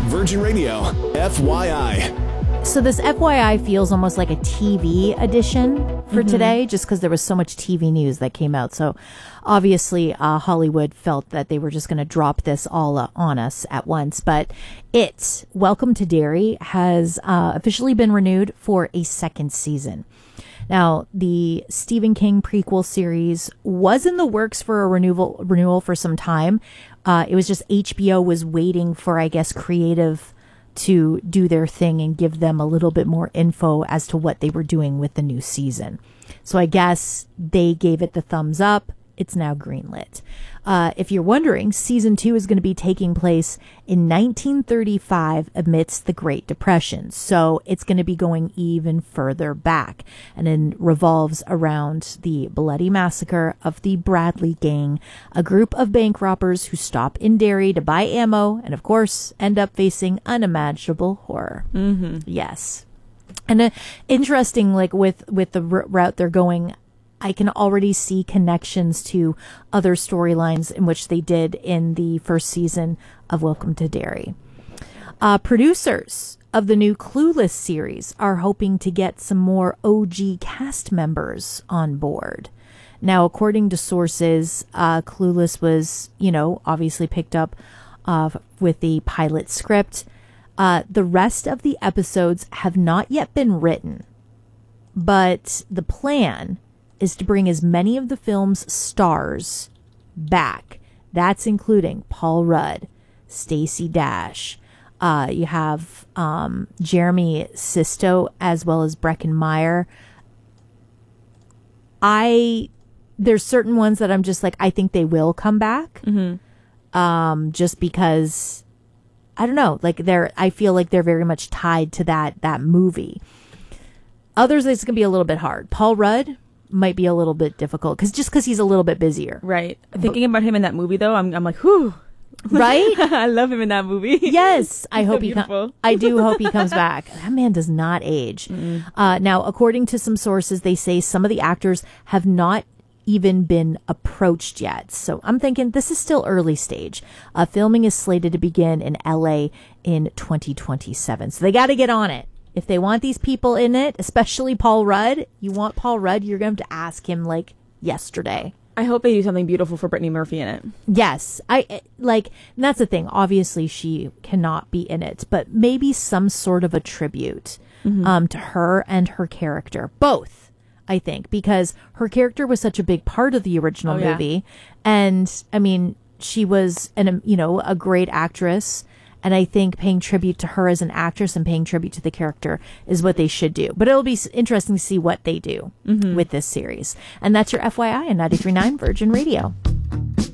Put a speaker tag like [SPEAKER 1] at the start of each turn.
[SPEAKER 1] Virgin Radio, FYI.
[SPEAKER 2] So this FYI feels almost like a TV edition for today, just because there was so much TV news that came out. So obviously Hollywood felt that they were just going to drop this all on us at once. But Welcome to Derry has officially been renewed for a second season. Now, the Stephen King prequel series was in the works for a renewal for some time. It was just HBO was waiting for, I guess, creative to do their thing and give them a little bit more info as to what they were doing with the new season. So I guess they gave it the thumbs up. It's now greenlit. If you're wondering, season 2 is going to be taking place in 1935 amidst the Great Depression. So it's going to be going even further back, and it revolves around the bloody massacre of the Bradley Gang, a group of bank robbers who stop in Derry to buy ammo and, of course, end up facing unimaginable horror. Yes. And interesting, like with the route they're going, I can already see connections to other storylines in which they did in the first season of Welcome to Derry. Producers of the new Clueless series are hoping to get some more OG cast members on board. Now, according to sources, Clueless was, obviously picked up with the pilot script. The rest of the episodes have not yet been written, but the plan is to bring as many of the film's stars back. That's including Paul Rudd, Stacey Dash. You have Jeremy Sisto as well as Breckin Meyer. There's certain ones that I'm just like, I think they will come back. Just because, I don't know, like I feel like they're very much tied to that movie. Others, it's going to be a little bit hard. Paul Rudd might be a little bit difficult because he's a little bit busier.
[SPEAKER 3] Right. Thinking about him in that movie though, I'm like, whew.
[SPEAKER 2] Right?
[SPEAKER 3] I love him in that movie.
[SPEAKER 2] Yes. I hope I do hope he comes back. That man does not age. Now, according to some sources, they say some of the actors have not even been approached yet. So I'm thinking this is still early stage. Filming is slated to begin in LA in 2027. So they got to get on it. If they want these people in it, especially Paul Rudd, you want Paul Rudd, you're going to have to ask him like yesterday.
[SPEAKER 3] I hope they do something beautiful for Brittany Murphy in it.
[SPEAKER 2] Yes. And that's the thing. Obviously, she cannot be in it, but maybe some sort of a tribute to her and her character. Both, I think, because her character was such a big part of the original movie. And, I mean, she was a great actress. And I think paying tribute to her as an actress and paying tribute to the character is what they should do. But it'll be interesting to see what they do with this series. And that's your FYI on 93.9 Virgin Radio.